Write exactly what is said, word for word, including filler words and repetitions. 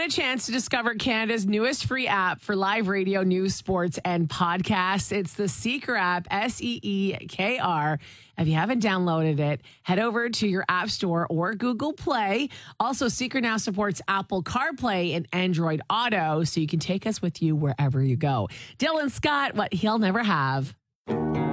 chance to discover Canada's newest free app for live radio, news, sports, and podcasts. It's the Seeker app, S E E K R. If you haven't downloaded it, head over to your App Store or Google Play. Also, Seeker now supports Apple CarPlay and Android Auto, so you can take us with you wherever you go. Dylan Scott, what he'll never have.